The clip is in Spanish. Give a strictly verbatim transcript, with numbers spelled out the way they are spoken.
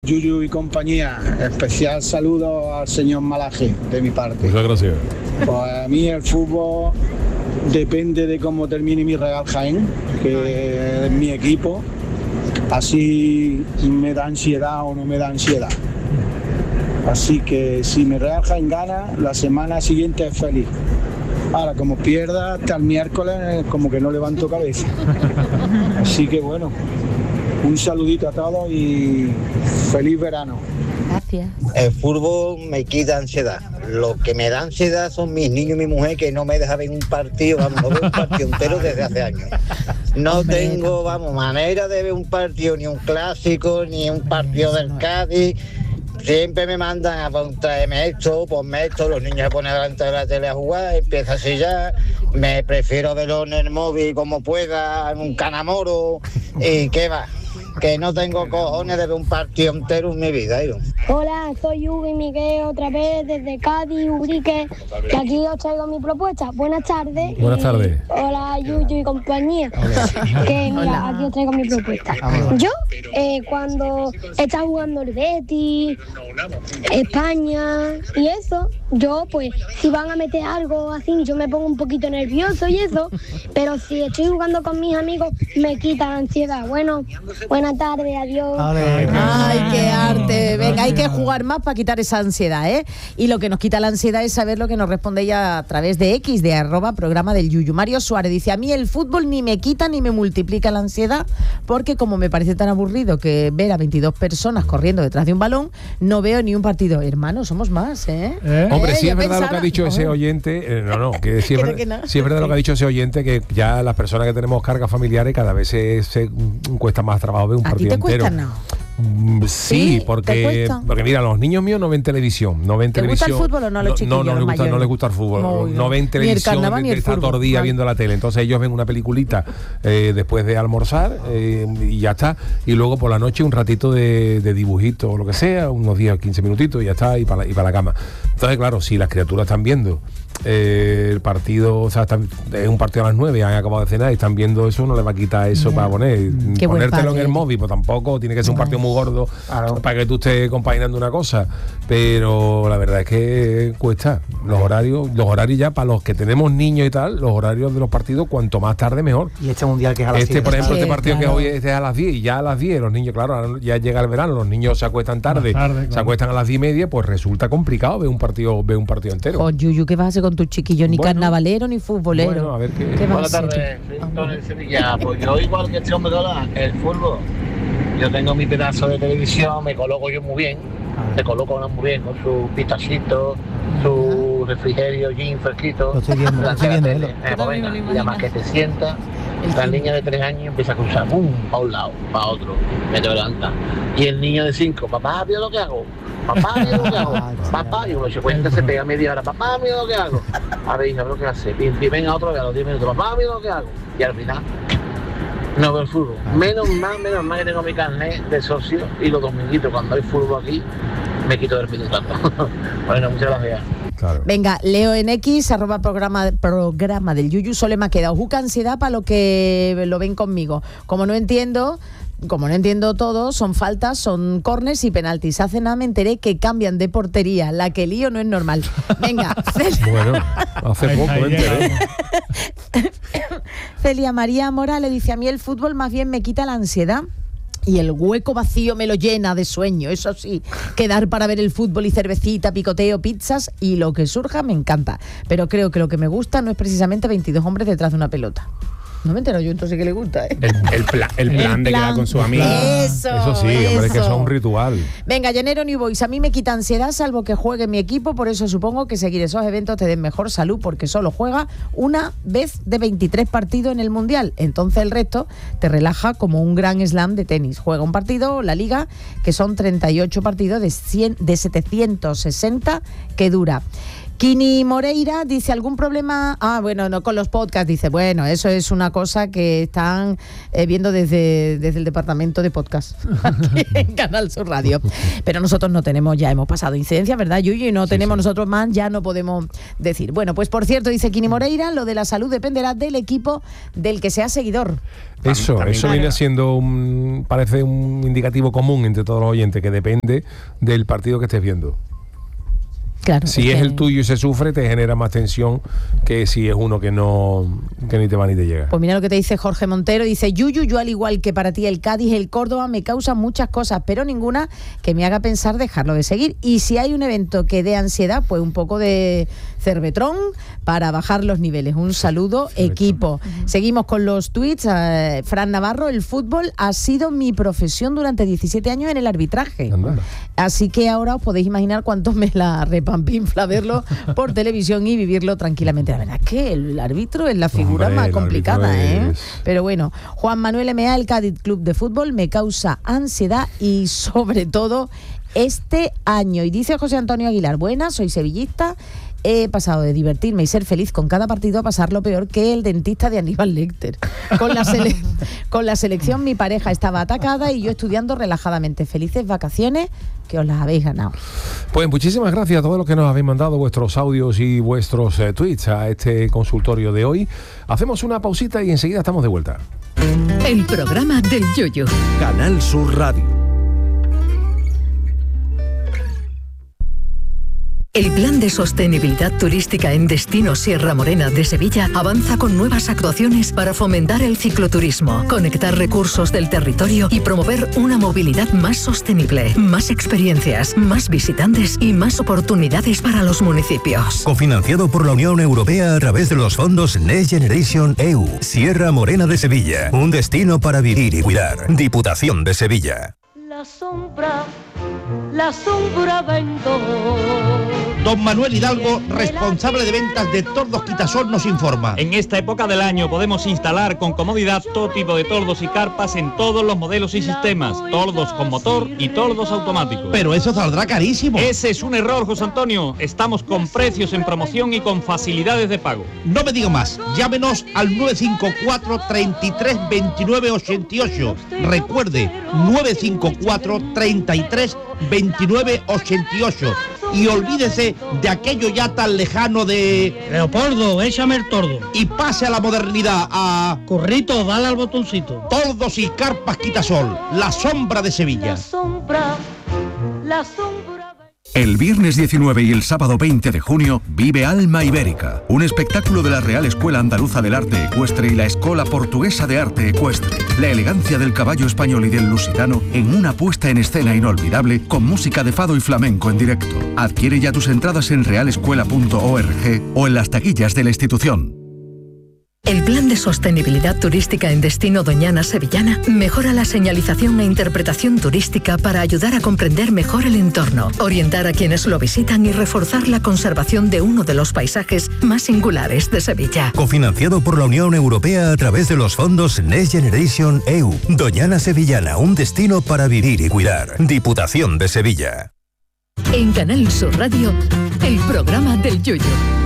Yuyu y compañía, especial saludo al señor Malaje de mi parte. Muchas gracias. Pues a mí el fútbol depende de cómo termine mi Real Jaén, que es mi equipo, así me da ansiedad o no me da ansiedad. Así que si mi Real Jaén gana, la semana siguiente es feliz. Ahora, como pierda hasta el miércoles, como que no levanto cabeza. Así que bueno, un saludito a todos y feliz verano. Gracias. El fútbol me quita ansiedad. Lo que me da ansiedad son mis niños y mi mujer, que no me deja ver un partido, vamos, no veo un partido entero desde hace años. No Hombre, tengo, vamos, manera de ver un partido, ni un clásico, ni un partido del Cádiz. Siempre me mandan a pues, traerme esto, ponme esto, los niños se ponen delante de la tele a jugar, empieza así ya, me prefiero verlo en el móvil como pueda, en un canamoro, y qué va, que no tengo cojones de ver un partido entero en mi vida. ¿eh? Hola, soy Hugo y Miguel otra vez desde Cádiz, Ubrique, y aquí os traigo mi propuesta. Buenas tardes. Buenas tardes. Hola, Yuyu y compañía. Que mira, aquí os traigo mi propuesta. Yo, eh, cuando está jugando el Betis, España y eso, yo pues, si van a meter algo así, yo me pongo un poquito nervioso y eso, pero si estoy jugando con mis amigos, me quita la ansiedad. Bueno, buenas tardes, adiós. Ay, qué arte. Venga, hay que jugar más para quitar esa ansiedad, ¿eh? Y lo que nos quita la ansiedad es saber lo que nos responde ella a través de X, de arroba programa del Yuyu. Mario Suárez dice, a mí el fútbol ni me quita ni me multiplica la ansiedad, porque como me parece tan aburrido que ver a veintidós personas corriendo detrás de un balón, no veo ni un partido. Hermano, somos más, ¿eh? ¿Eh? Hombre, ¿Eh? sí Yo es verdad pensaba, lo que ha dicho ese oyente, eh, no, no, que sí es, ver, que no. sí es verdad lo que ha dicho ese oyente, que ya las personas que tenemos cargas familiares cada vez se, se cuesta más trabajo ver un ¿A ti partido te entero. cuesta, no? Mm, Sí, ¿Sí? porque ¿Te cuesta? porque mira, los niños míos no ven televisión, no ven ¿Te gusta televisión. el fútbol o no a los chiquillos, No, no, los les gusta, mayores? no les gusta el fútbol, No, no, no. ven Ni el televisión, carnaval ni el está todo fútbol, el día no. viendo la tele. Entonces ellos ven una peliculita eh, después de almorzar eh, y ya está. Y luego por la noche un ratito de, de dibujito o lo que sea, unos diez o quince minutitos y ya está, y para, y para la cama. Entonces, claro, si las criaturas están viendo eh, el partido, o sea, están, es un partido a las nueve, han acabado de cenar y están viendo eso, no le va a quitar eso yeah. para poner. Qué Ponértelo en el móvil, pues tampoco tiene que ser un partido muy gordo Claro. para que tú estés compaginando una cosa. Pero la verdad es que cuesta. Los horarios, los horarios ya para los que tenemos niños y tal, los horarios de los partidos, cuanto más tarde mejor. Y este mundial que es a las Este, siete, por ejemplo, ¿sabes? este partido claro. que hoy es a las diez y ya a las diez, los niños, claro, ahora ya llega el verano, los niños se acuestan tarde, Más tarde, claro. se acuestan a las diez y media, pues resulta complicado ver un partido, ver un partido entero. Oh, Yuyu, ¿qué vas a hacer con tus chiquillos? Ni Bueno. carnavalero ni futbolero. Bueno, a ver qué- ¿Qué vas Buenas a hacer? tardes, soy Antonio de Sevilla. Pues yo igual que este hombre de ahora, el fútbol. Yo tengo mi pedazo de televisión, me coloco yo muy bien, me coloco uno muy bien con su pistachito, su refrigerio, gin fresquito. Lo estoy viendo, lo delante estoy de la viendo, tele. ¿eh? Eh, pues venga, y además que te sientas, la niña de tres años empieza a cruzar, pum, para un lado, para otro, me te levanta. Y el niño de cinco, papá, mira lo que hago. Papá, mira lo que hago. Papá, y uno se cuenta, se pega media hora. Papá, mira lo que hago. A ver, hija, ¿pero qué hace? Pim, pim, venga otro, a los diez minutos. Papá, mira lo que hago. Y al final, no veo el fútbol. Menos mal, menos mal que tengo mi carnet de socio y los dominguitos, cuando hay fútbol aquí, me quito del fin de rato. Bueno, muchas gracias. Claro. Venga, leo en X, arroba programa, programa del Yuyu, solo me ha quedado juca ansiedad para lo que lo ven conmigo. Como no entiendo... Como no entiendo todo, son faltas, son córners y penaltis. Hace nada me enteré que cambian de portería. La que lío no es normal. Venga, Celia. Bueno, hace Ahí- poco ahí me enteré. Celia María Morales dice, a mí el fútbol más bien me quita la ansiedad. Y el hueco vacío me lo llena de sueño. Eso sí, quedar para ver el fútbol y cervecita, picoteo, pizzas y lo que surja me encanta. Pero creo que lo que me gusta no es precisamente veintidós hombres detrás de una pelota. No me entero yo, entonces que le gusta, ¿eh? El, el, pla- el plan El de plan. quedar con sus amigos. Eso, Eso sí, hombre, es que eso es un ritual. Venga, Llanero New Boys, a mí me quita ansiedad salvo que juegue mi equipo, por eso supongo que seguir esos eventos te den mejor salud, porque solo juega una vez de veintitrés partidos en el Mundial. Entonces el resto te relaja como un gran slam de tenis. Juega un partido, la Liga, que son treinta y ocho partidos de, cien, de setecientos sesenta que dura. Kini Moreira dice, ¿algún problema? Ah, bueno, no, con los podcasts. Dice, bueno, eso es una cosa que están eh, viendo desde, desde el departamento de podcast aquí en Canal Sur Radio. Pero nosotros no tenemos, ya hemos pasado incidencias, ¿verdad, Yuyu? Y no sí, tenemos sí. nosotros más, ya no podemos decir. Bueno, pues por cierto, dice Kini Moreira, lo de la salud dependerá del equipo del que sea seguidor. Eso, también, eso claro. viene siendo un, parece un indicativo común entre todos los oyentes, que depende del partido que estés viendo. Claro, si es, es el tuyo y se sufre, te genera más tensión que si es uno que no que ni te va ni te llega. Pues mira lo que te dice Jorge Montero, dice, Yuyu, yo al igual que para ti el Cádiz, el Córdoba me causan muchas cosas, pero ninguna que me haga pensar dejarlo de seguir. Y si hay un evento que dé ansiedad, pues un poco de cervetrón para bajar los niveles. Un saludo, cervetrón. Equipo. Uh-huh. Seguimos con los tweets. Uh, Fran Navarro, el fútbol ha sido mi profesión durante diecisiete años en el arbitraje. Andala. Así que ahora os podéis imaginar cuánto me la repampinfla verlo por televisión y vivirlo tranquilamente. La verdad es que el árbitro es la figura Hombre, más complicada, ¿eh? Es... Pero bueno, Juan Manuel M A, el Cádiz Club de Fútbol, me causa ansiedad y sobre todo este año. Y dice José Antonio Aguilar, buenas, soy sevillista. He pasado de divertirme y ser feliz con cada partido a pasar lo peor que el dentista de Aníbal Lecter. Con la, sele- con la selección mi pareja estaba atacada y yo estudiando relajadamente. Felices vacaciones, que os las habéis ganado. Pues muchísimas gracias a todos los que nos habéis mandado vuestros audios y vuestros eh, tweets a este consultorio de hoy. Hacemos una pausita y enseguida estamos de vuelta. El programa del Yoyo. Canal Sur Radio. El Plan de Sostenibilidad Turística en Destino Sierra Morena de Sevilla avanza con nuevas actuaciones para fomentar el cicloturismo, conectar recursos del territorio y promover una movilidad más sostenible, más experiencias, más visitantes y más oportunidades para los municipios. Cofinanciado por la Unión Europea a través de los fondos Next Generation E U. Sierra Morena de Sevilla, un destino para vivir y cuidar. Diputación de Sevilla. La sombra, la sombra vendo. Don Manuel Hidalgo, responsable de ventas de Tordos Quitasol, nos informa. En esta época del año podemos instalar con comodidad todo tipo de tordos y carpas en todos los modelos y sistemas, tordos con motor y tordos automáticos. Pero eso saldrá carísimo. Ese es un error, José Antonio. Estamos con precios en promoción y con facilidades de pago. No me diga más. Llámenos al nueve cinco cuatro, treinta y tres, veintinueve, ochenta y ocho. Recuerde, nueve cinco cuatro, treinta y tres, veintinueve, ochenta y ocho. Y olvídese de aquello ya tan lejano de... Leopoldo, échame el tordo. Y pase a la modernidad, a... Corrito, dale al botoncito. Tordos y carpas Quitasol, la sombra de Sevilla. La sombra, la sombra... El viernes diecinueve y el sábado veinte de junio vive Alma Ibérica, un espectáculo de la Real Escuela Andaluza del Arte Ecuestre y la Escola Portuguesa de Arte Ecuestre. La elegancia del caballo español y del lusitano en una puesta en escena inolvidable con música de fado y flamenco en directo. Adquiere ya tus entradas en real escuela punto org o en las taquillas de la institución. El Plan de Sostenibilidad Turística en Destino Doñana Sevillana mejora la señalización e interpretación turística para ayudar a comprender mejor el entorno, orientar a quienes lo visitan y reforzar la conservación de uno de los paisajes más singulares de Sevilla. Cofinanciado por la Unión Europea a través de los fondos Next Generation E U. Doñana Sevillana, un destino para vivir y cuidar. Diputación de Sevilla. En Canal Sur Radio, el programa del Yoyo.